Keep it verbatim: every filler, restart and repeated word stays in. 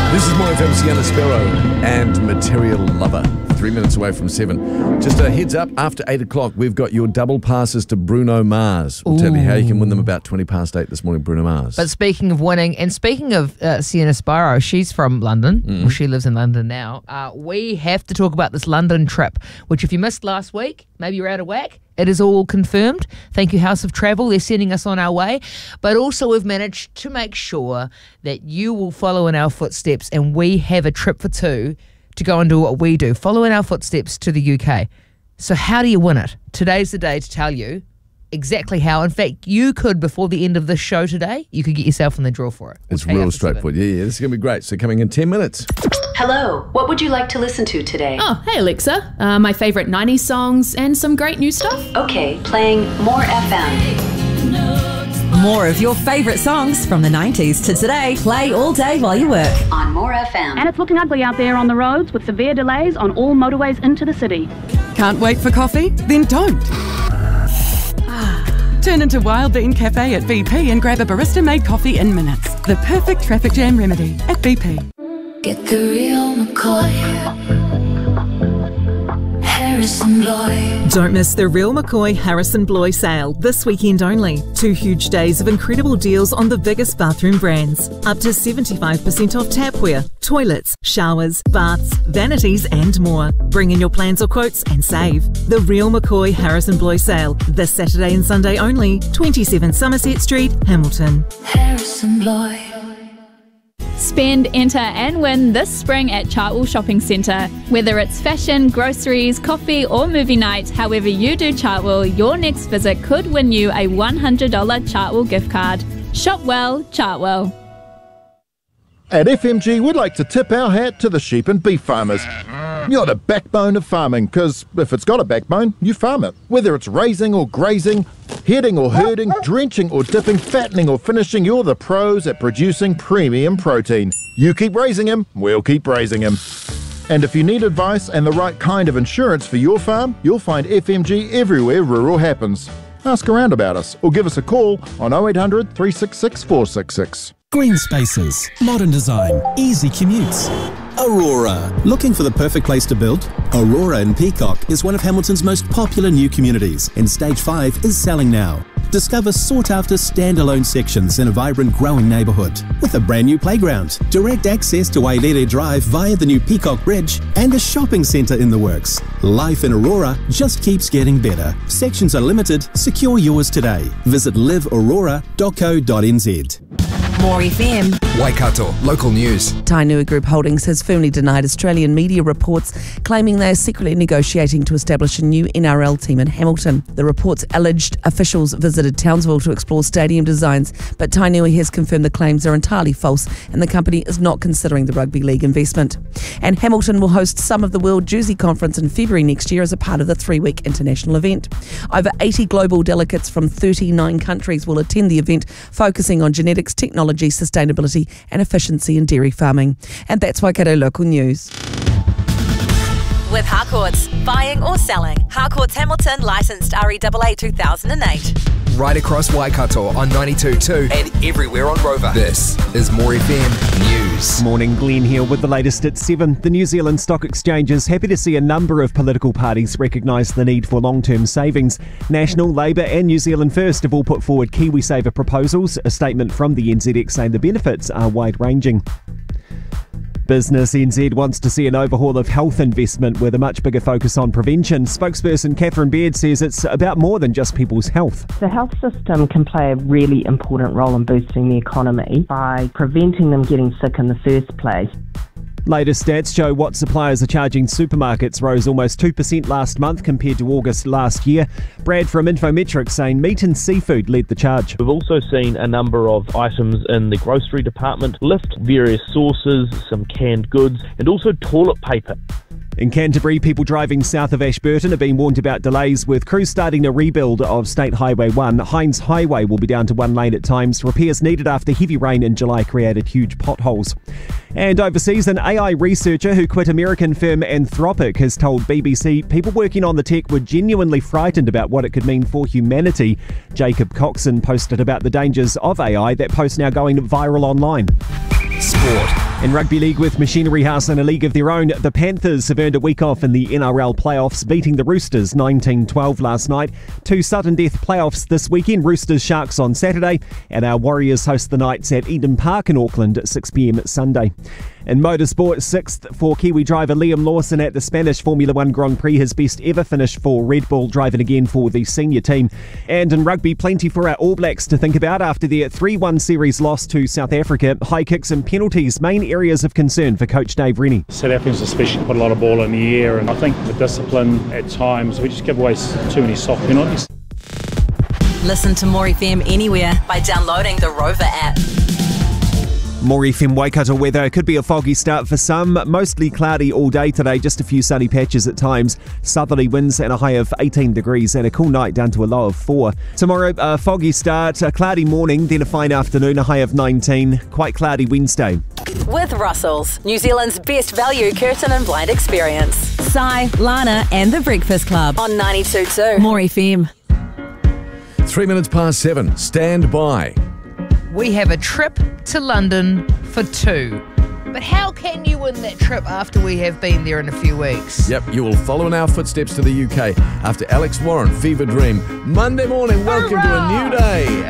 This is More F M, Sienna Sparrow and Material Lover. Three minutes away from seven. Just a heads up, after eight o'clock, we've got your double passes to Bruno Mars. We'll Ooh. tell you how you can win them about twenty past eight this morning, Bruno Mars. But speaking of winning, and speaking of uh, Sienna Sparrow, she's from London. Mm. Well, she lives in London now. Uh, we have to talk about this London trip, which if you missed last week, maybe you're out of whack. It is all confirmed. Thank you, House of Travel. They're sending us on our way. But also we've managed to make sure that you will follow in our footsteps, and we have a trip for two to go and do what we do. Follow in our footsteps to the U K. So how do you win it? Today's the day to tell you exactly how. In fact, you could, before the end of this show today, you could get yourself in the draw for it. It's real straightforward. Yeah, yeah, this is going to be great. So coming in ten minutes. Hello, what would you like to listen to today? Oh, hey Alexa. Uh, my favourite nineties songs and some great new stuff. Okay, playing More F M. More of your favourite songs from the nineties to today. Play all day while you work. On More F M. And it's looking ugly out there on the roads with severe delays on all motorways into the city. Can't wait for coffee? Then don't. Turn into Wild Bean Cafe at B P and grab a barista-made coffee in minutes. The perfect traffic jam remedy at B P. Get the real McCoy. Harrison Bloy. Don't miss the Real McCoy Harrison Bloy sale this weekend only. Two huge days of incredible deals on the biggest bathroom brands. Up to seventy-five percent off tapware, toilets, showers, baths, vanities and more. Bring in your plans or quotes and save. The Real McCoy Harrison Bloy sale this Saturday and Sunday only. twenty-seven Somerset Street, Hamilton. Harrison Bloy. Spend, enter and win this spring at Chartwell Shopping Centre. Whether it's fashion, groceries, coffee or movie night, however you do Chartwell, your next visit could win you a one hundred dollars Chartwell gift card. Shop well, Chartwell. At F M G, we'd like to tip our hat to the sheep and beef farmers. You're the backbone of farming, because if it's got a backbone, you farm it. Whether it's raising or grazing, heading or herding, drenching or dipping, fattening or finishing, you're the pros at producing premium protein. You keep raising him, we'll keep raising him. And if you need advice and the right kind of insurance for your farm, you'll find F M G everywhere rural happens. Ask around about us or give us a call on oh eight hundred, three six six, four six six. Green spaces, modern design, easy commutes. Aurora. Looking for the perfect place to build? Aurora in Peacock is one of Hamilton's most popular new communities, and Stage five is selling now. Discover sought-after standalone sections in a vibrant, growing neighbourhood with a brand new playground, direct access to Wailere Drive via the new Peacock Bridge, and a shopping centre in the works. Life in Aurora just keeps getting better. Sections are limited. Secure yours today. Visit live aurora dot co dot n z. More F M. Waikato, local news. Tainui Group Holdings has firmly denied Australian media reports claiming they are secretly negotiating to establish a new N R L team in Hamilton. The reports alleged officials visited Townsville to explore stadium designs, but Tainui has confirmed the claims are entirely false and the company is not considering the rugby league investment. And Hamilton will host some of the World Juicy Conference in February next year as a part of the three-week international event. Over eighty global delegates from thirty-nine countries will attend the event, focusing on genetics, technology, sustainability and efficiency in dairy farming. And that's Waikato Local News. With Harcourts. Buying or selling. Harcourts Hamilton, licensed R E A A two thousand eight. Right across Waikato on ninety-two point two and everywhere on Rover. This is More F M News. Morning, Glenn here with the latest at seven. The New Zealand Stock Exchange is happy to see a number of political parties recognise the need for long-term savings. National, Labour and New Zealand First have all put forward KiwiSaver proposals. A statement from the N Z X saying the benefits are wide-ranging. Business N Z wants to see an overhaul of health investment with a much bigger focus on prevention. Spokesperson Catherine Baird says it's about more than just people's health. The health system can play a really important role in boosting the economy by preventing them getting sick in the first place. Latest stats show what suppliers are charging supermarkets rose almost two percent last month compared to August last year. Brad from Infometrics saying meat and seafood led the charge. We've also seen a number of items in the grocery department lift, various sauces, some canned goods and also toilet paper. In Canterbury, people driving south of Ashburton are being warned about delays with crews starting a rebuild of State Highway one. Hines Highway will be down to one lane at times. Repairs needed after heavy rain in July created huge potholes. And overseas, an A I researcher who quit American firm Anthropic has told B B C people working on the tech were genuinely frightened about what it could mean for humanity. Jacob Coxon posted about the dangers of A I. That post now going viral online. Sport. In rugby league with Machinery House in a league of their own, the Panthers have earned a week off in the N R L playoffs, beating the Roosters nineteen twelve last night. Two sudden death playoffs this weekend, Roosters Sharks on Saturday, and our Warriors host the Knights at Eden Park in Auckland at six p m Sunday. In motorsport, sixth for Kiwi driver Liam Lawson at the Spanish Formula One Grand Prix, his best ever finish for Red Bull, driving again for the senior team. And in rugby, plenty for our All Blacks to think about after their three one series loss to South Africa. High kicks and penalties, main areas of concern for coach Dave Rennie. South Africans especially put a lot of ball in the air, and I think the discipline at times, we just give away too many soft penalties. Listen to More F M anywhere by downloading the Rover app. More F M Waikato weather. It could be a foggy start for some. Mostly cloudy all day today, just a few sunny patches at times. Southerly winds and a high of eighteen degrees, and a cool night down to a low of four. Tomorrow, a foggy start, a cloudy morning, then a fine afternoon, a high of nineteen. Quite cloudy Wednesday. With Russell's, New Zealand's best value curtain and blind experience. Sai, Lana and The Breakfast Club on ninety-two point two. More F M. Three minutes past seven. Stand by. We have a trip to London for two. But how can you win that trip after we have been there in a few weeks? Yep, you will follow in our footsteps to the U K after Alex Warren, Fever Dream. Monday morning, welcome to a new day.